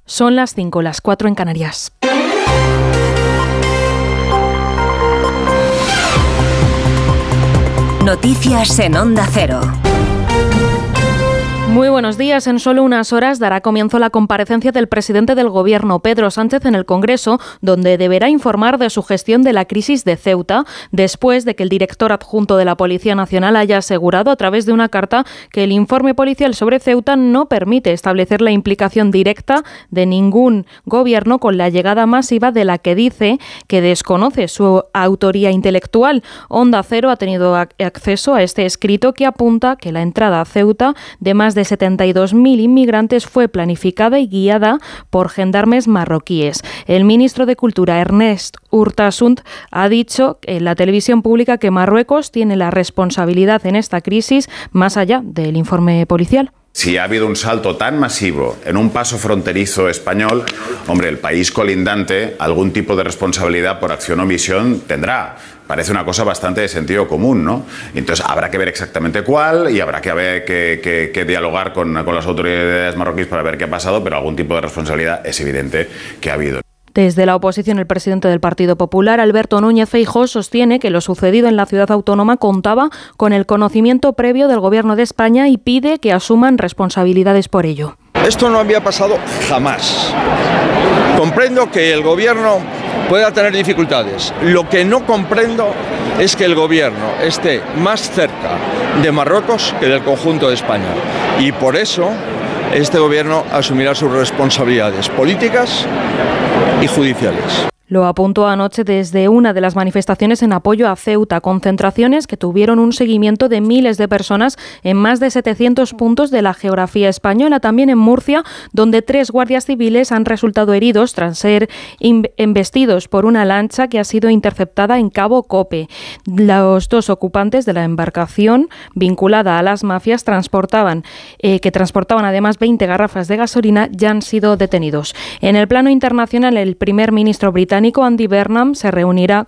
Son las 5, las 4 en Canarias. Noticias en Onda Cero. Muy buenos días. En solo unas horas dará comienzo la comparecencia del presidente del Gobierno, Pedro Sánchez, en el Congreso, donde deberá informar de su gestión de la crisis de Ceuta, después de que el director adjunto de la Policía Nacional haya asegurado a través de una carta que el informe policial sobre Ceuta no permite establecer la implicación directa de ningún gobierno con la llegada masiva de la que dice que desconoce su autoría intelectual. Onda Cero ha tenido acceso a este escrito que apunta que la entrada a Ceuta de más de 72.000 inmigrantes fue planificada y guiada por gendarmes marroquíes. El ministro de Cultura, Ernest Urtasun, ha dicho en la televisión pública que Marruecos tiene la responsabilidad en esta crisis más allá del informe policial. Si ha habido un salto tan masivo en un paso fronterizo español, hombre, el país colindante algún tipo de responsabilidad por acción o omisión tendrá. Parece una cosa bastante de sentido común, ¿no? Entonces habrá que ver exactamente cuál y habrá que dialogar con las autoridades marroquíes para ver qué ha pasado, pero algún tipo de responsabilidad es evidente que ha habido. Desde la oposición, el presidente del Partido Popular, Alberto Núñez Feijóo, sostiene que lo sucedido en la ciudad autónoma contaba con el conocimiento previo del Gobierno de España y pide que asuman responsabilidades por ello. Esto no había pasado jamás. Comprendo que el Gobierno pueda tener dificultades. Lo que no comprendo es que el Gobierno esté más cerca de Marruecos que del conjunto de España. Y por eso este Gobierno asumirá sus responsabilidades políticas y judiciales. Lo apuntó anoche desde una de las manifestaciones en apoyo a Ceuta, concentraciones que tuvieron un seguimiento de miles de personas en más de 700 puntos de la geografía española, también en Murcia, donde 3 guardias civiles han resultado heridos tras ser embestidos por una lancha que ha sido interceptada en Cabo Cope. Los 2 ocupantes de la embarcación vinculada a las mafias que transportaban además 20 garrafas de gasolina ya han sido detenidos. En el plano internacional, el primer ministro británico Andy Burnham se reunirá